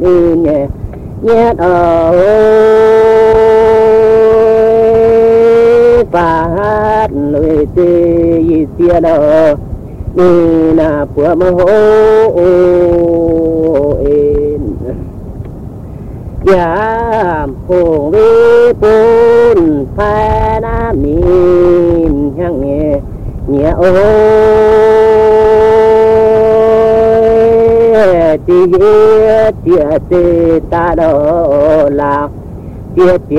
đi nhẹ nhẹ và hát lời tê tia đó đi na bữa mơ hô yam phùng vi bún phai na mìn hang nhẹ nhẹ ôi tia tia ta đó là tia tia